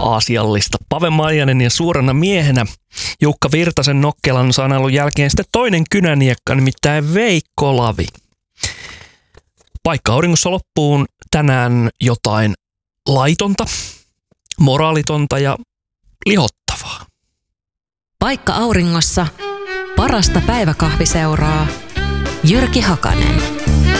Aasiallista. Pave Maijanen ja suurena miehenä Jukka Virtasen nokkelan sanailun jälkeen sitten toinen kynäniekka, nimittäin Veikko Lavi. Paikka auringossa loppuun tänään jotain laitonta, moraalitonta ja lihottavaa. Paikka auringossa parasta päiväkahviseuraa. Jyrki Hakanen.